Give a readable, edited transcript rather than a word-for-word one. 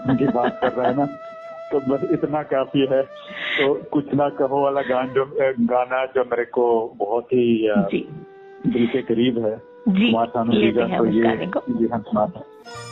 गाने की बात कर रहे हैं ना, तो बस इतना काफी है। तो कुछ ना कहो वाला गाना जो मेरे को बहुत ही दिल के करीब है, कुमार सानू जी का, तो ये हम सुनाते हैं।